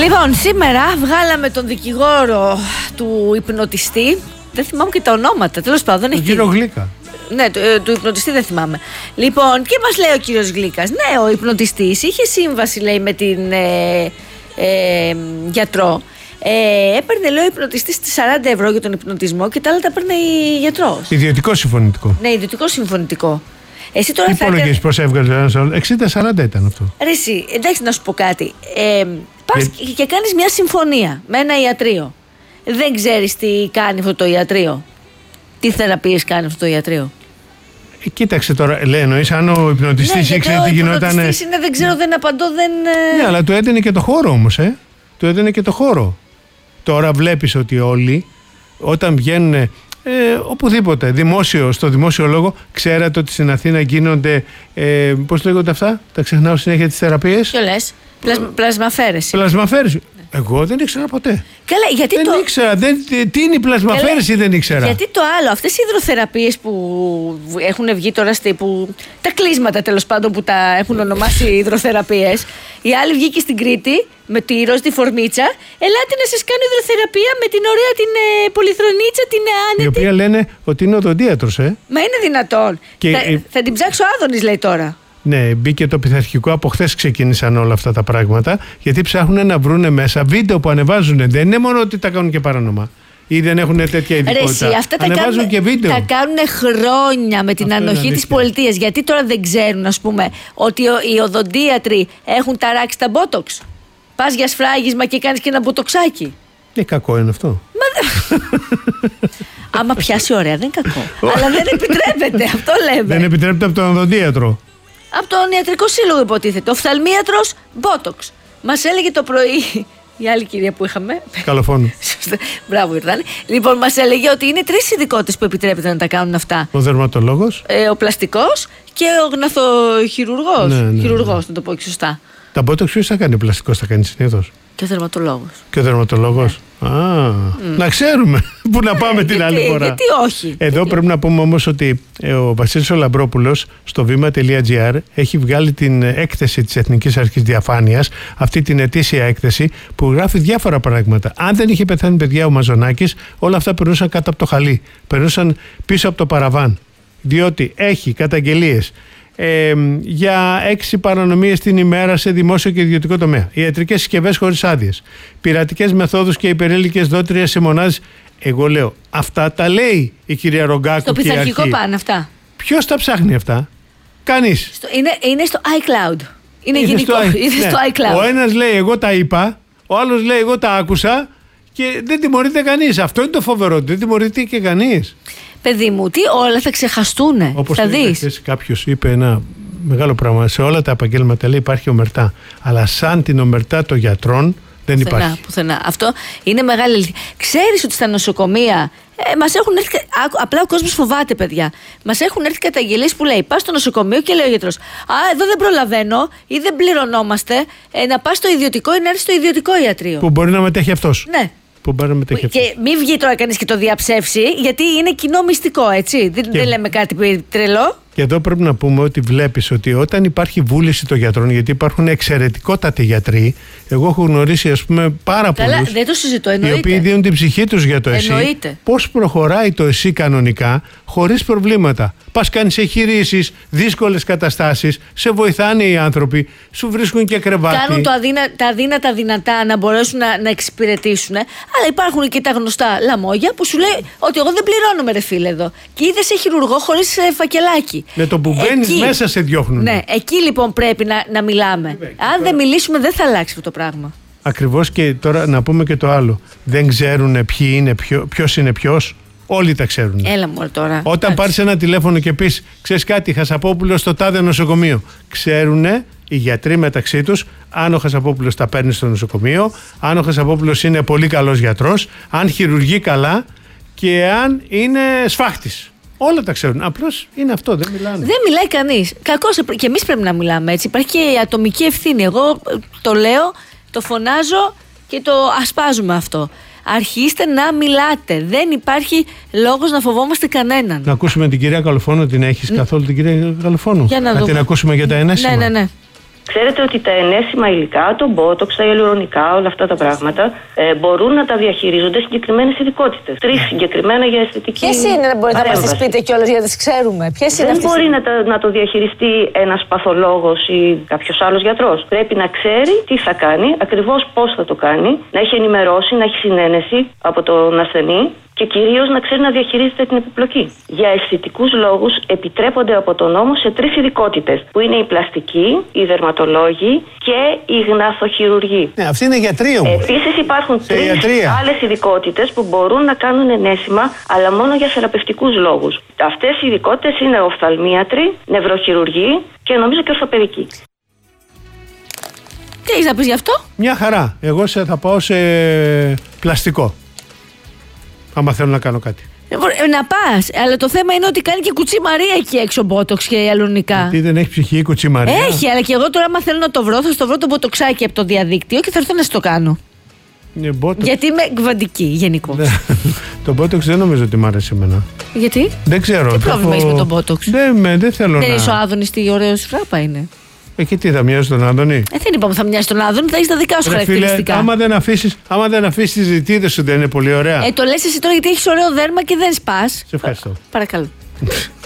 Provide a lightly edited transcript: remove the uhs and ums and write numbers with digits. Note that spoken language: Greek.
Λοιπόν, σήμερα βγάλαμε τον δικηγόρο του υπνοτιστή. Δεν θυμάμαι και τα ονόματα. Τέλος πάντων, τον κύριο Γλίκα. Ναι, του υπνοτιστή δεν θυμάμαι. Λοιπόν, και μας λέει ο κύριος Γλίκας, ναι, ο υπνοτιστής είχε σύμβαση, λέει, με την γιατρό. Έπαιρνε, λέει, ο υπνοτιστής 40 ευρώ για τον υπνοτισμό και τα άλλα τα παίρνε η γιατρός. Ιδιωτικό συμφωνητικό. Ναι, ιδιωτικό συμφωνητικό. Εσύ τώρα τι υπολογίζεις πώς έβγαλε ένας άλλος? 60-40 ήταν αυτό. Ρε εσύ, εντάξει, να σου πω κάτι. Πας και κάνεις μια συμφωνία με ένα ιατρείο. Δεν ξέρεις τι κάνει αυτό το ιατρείο. Τι θεραπείες κάνει αυτό το ιατρείο. Κοίταξε τώρα, λέει, εννοείς αν ο υπνοτιστής ήξερε τι γινόταν. Ο υπνοτιστής είναι, δεν ξέρω, δεν απαντώ, δεν. Ναι, αλλά του έδινε και το χώρο όμως, Του έδινε και το χώρο. Τώρα βλέπεις ότι όλοι όταν βγαίνουν οπουδήποτε, στο δημόσιο λόγο, ξέρατε ότι στην Αθήνα γίνονται, πώς λέγονται αυτά, τα ξεχνάω συνέχεια τις θεραπείες. Ποιο λες, πλασμαφέρεση. Πλασμαφέρεση. Εγώ δεν ήξερα ποτέ. Καλά, γιατί δεν ήξερα. Τι είναι η πλασμαφέρεση, δεν ήξερα. Γιατί το άλλο, αυτές οι υδροθεραπείες που έχουν βγει τώρα, τα κλείσματα τέλος πάντων που τα έχουν ονομάσει υδροθεραπείες, η άλλη βγήκε στην Κρήτη με τη ροζ τη φορμίτσα. Ελάτε να σας κάνω υδροθεραπεία με την ωραία την πολυθρονίτσα, την άνετη. Η οποία λένε ότι είναι οδοντίατρος, Μα είναι δυνατόν. Θα την ψάξω Άδωνης, λέει τώρα. Ναι, μπήκε το πειθαρχικό. Από χθες ξεκίνησαν όλα αυτά τα πράγματα. Γιατί ψάχνουν να βρούνε μέσα βίντεο που ανεβάζουν. Δεν είναι μόνο ότι τα κάνουν και παράνομα ή δεν έχουν τέτοια ειδικότητα. Ρε, αυτά ανεβάζουν και βίντεο. Τα κάνουν χρόνια με την ανοχή της πολιτείας. Γιατί τώρα δεν ξέρουν, ας πούμε, ότι οι οδοντίατροι έχουν ταράξει τα μπότοξ. Πας για σφράγισμα και κάνεις και ένα μποτοξάκι. Κακό είναι αυτό. Άμα πιάσει ωραία, δεν είναι κακό. Αλλά δεν επιτρέπεται, αυτό λέμε. Δεν επιτρέπεται από τον οδοντίατρο. Από τον ιατρικό σύλλογο υποτίθεται. Οφθαλμίατρος, μπότοξ. Μας έλεγε το πρωί η άλλη κυρία που είχαμε. Καλοφώνου. Μπράβο, ήρθαν. Λοιπόν, μας έλεγε ότι είναι 3 ειδικότητες που επιτρέπεται να τα κάνουν αυτά. Ο δερματολόγος, ο πλαστικός και ο γναθοχειρουργός. Ναι. Χειρουργός, να το πω και σωστά. Τα μπότοξ ποιος θα κάνει, ο πλαστικός θα κάνει συνήθως? Και ο δερματολόγος. Και ο δερματολόγος. Να ξέρουμε πού να πάμε την άλλη φορά. Γιατί όχι. Εδώ πρέπει να πούμε όμως ότι ο Βασίλης ο Λαμπρόπουλος στο βήμα.gr έχει βγάλει την έκθεση της Εθνικής Αρχής Διαφάνειας, αυτή την ετήσια έκθεση που γράφει διάφορα πράγματα. Αν δεν είχε πεθάνει παιδιά ο Μαζονάκης, όλα αυτά περνούσαν κάτω από το χαλί, περνούσαν πίσω από το παραβάν. Διότι έχει καταγγελίες για 6 παρανομίες την ημέρα σε δημόσιο και ιδιωτικό τομέα, ιατρικές συσκευές χωρίς άδειες, πειρατικές μεθόδους και υπερήλικες δότριες σε μονάδες. Εγώ λέω, αυτά τα λέει η κυρία Ρογκάκου. Στο πειθαρχικό πάνε αυτά. Ποιος τα ψάχνει αυτά? Κανείς. Είναι στο iCloud. Είναι γενικό. Είναι στο iCloud. Ο ένας λέει εγώ τα είπα, ο άλλος λέει εγώ τα άκουσα και δεν τιμωρείται κανείς. Αυτό είναι το φοβερό, δεν τιμωρείται και κανείς. Παιδί μου, τι όλα θα ξεχαστούνε. Όπως θα δεις. Κάποιος είπε ένα μεγάλο πράγμα. Σε όλα τα επαγγέλματα, λέει, υπάρχει ομερτά. Αλλά σαν την ομερτά των γιατρών δεν υπάρχει. Πουθενά. Αυτό είναι μεγάλη αλήθεια. Ξέρεις ότι στα νοσοκομεία μας έχουν έρθει. Απλά ο κόσμος φοβάται, παιδιά. Μας έχουν έρθει καταγγελίες που λέει: πας στο νοσοκομείο και λέει ο γιατρός: εδώ δεν προλαβαίνω ή δεν πληρωνόμαστε. Να πας στο ιδιωτικό ή να έρθει στο ιδιωτικό ιατρείο. Που μπορεί να μετέχει αυτός. Ναι. Και μην βγει τώρα κανείς και το διαψεύσει, γιατί είναι κοινό μυστικό, έτσι. Δεν λέμε κάτι τρελό. Και εδώ πρέπει να πούμε ότι βλέπεις ότι όταν υπάρχει βούληση των γιατρών, γιατί υπάρχουν εξαιρετικότατοι γιατροί, εγώ έχω γνωρίσει, ας πούμε, πάρα πολλούς. Δεν το συζητώ, εννοείται. Οι οποίοι δίνουν την ψυχή τους για το ΕΣΥ. Πώς προχωράει το ΕΣΥ κανονικά, χωρίς προβλήματα. Πας κάνεις εγχειρήσεις, δύσκολες καταστάσεις, σε βοηθάνε οι άνθρωποι, σου βρίσκουν και κρεβάτι. Κάνουν τα αδύνατα δυνατά να μπορέσουν να εξυπηρετήσουν. Αλλά υπάρχουν και τα γνωστά λαμόγια που σου λέει ότι εγώ δεν πληρώνομαι, ρε φίλε, εδώ. Και είδες σε χειρουργό χωρίς φακελάκι. Με το που μπαίνεις μέσα σε διώχνουν. Ναι, εκεί λοιπόν πρέπει να μιλάμε. Αν δεν μιλήσουμε, δεν θα αλλάξει αυτό το πράγμα. Ακριβώς, και τώρα να πούμε και το άλλο. Δεν ξέρουν ποιοι είναι, ποιος είναι ποιος. Όλοι τα ξέρουν. Έλα μου τώρα. Όταν πάρεις ένα τηλέφωνο και πεις, ξέρεις κάτι, Χασαπόπουλος στο τάδε νοσοκομείο. Ξέρουνε οι γιατροί μεταξύ τους αν ο Χασαπόπουλος τα παίρνει στο νοσοκομείο, αν ο Χασαπόπουλος είναι πολύ καλός γιατρός, αν χειρουργεί καλά και αν είναι σφάχτης. Όλα τα ξέρουν. Απλώς είναι αυτό, δεν μιλάνε. Δεν μιλάει κανείς. Κακώς, και εμείς πρέπει να μιλάμε έτσι. Υπάρχει και η ατομική ευθύνη. Εγώ το λέω, το φωνάζω και το ασπάζουμε αυτό. Αρχίστε να μιλάτε. Δεν υπάρχει λόγος να φοβόμαστε κανέναν. Να ακούσουμε την κυρία Καλοφώνου. Την έχεις καθόλου την κυρία Καλοφώνου? Για να την ακούσουμε για τα ενέσιμα. Ναι. Ξέρετε ότι τα ενέσιμα υλικά, το μπότοξ, τα ιαλουρονικά, όλα αυτά τα πράγματα μπορούν να τα διαχειρίζονται συγκεκριμένες ειδικότητες. 3 συγκεκριμένα για αισθητική. Ποιες είναι, μπορείτε να μας τις πείτε κιόλας γιατί τις ξέρουμε? Δεν μπορεί να το διαχειριστεί ένας παθολόγος ή κάποιος άλλος γιατρός. Πρέπει να ξέρει τι θα κάνει, ακριβώς πώς θα το κάνει, να έχει ενημερώσει, να έχει συνένεση από τον ασθενή. Και κυρίως να ξέρει να διαχειρίζεται την επιπλοκή. Για αισθητικούς λόγους επιτρέπονται από τον νόμο σε 3 ειδικότητες, που είναι η πλαστική, οι δερματολόγοι και η γναθοχειρουργοί. Ναι, αυτοί είναι γιατροί όμως. Επίσης υπάρχουν 3 άλλες ειδικότητες που μπορούν να κάνουν ενέσιμα, αλλά μόνο για θεραπευτικούς λόγους. Αυτές οι ειδικότητες είναι οφθαλμίατροι, νευροχειρουργοί και νομίζω και ορθοπαιδικοί. Τι έχεις να πεις γι' αυτό? Μια χαρά. Εγώ θα πάω σε πλαστικό. Άμα θέλω να κάνω κάτι. Να πας, αλλά το θέμα είναι ότι κάνει και κουτσιμαρία εκεί έξω μπότοξ και ιαλουρονικά. Γιατί δεν έχει ψυχή η κουτσιμαρία? Έχει, αλλά και εγώ τώρα, άμα θέλω να το βρω, θα στο βρω το μποτοξάκι από το διαδίκτυο και θα έρθω να στο κάνω. Γιατί είμαι κβαντική γενικώς. Το μπότοξ δεν νομίζω ότι μ' άρεσε εμένα. Γιατί? Δεν ξέρω. Τι πρόβλημα έχεις με το μπότοξ? Δεν θέλω να. Δεν είσαι ο Άδωνης, τι ωραίος φράπα είναι. Και τι, θα μοιάζει τον Άδωνη? Δεν είπαμε θα μοιάζει τον Άδωνη, θα έχει τα δικά σου χαρακτηριστικά. Άμα δεν αφήσεις τις ζητίδες σου, δεν είναι πολύ ωραία? Το λες εσύ τώρα γιατί έχεις ωραίο δέρμα και δεν σπάς. Σε ευχαριστώ. Παρακαλώ.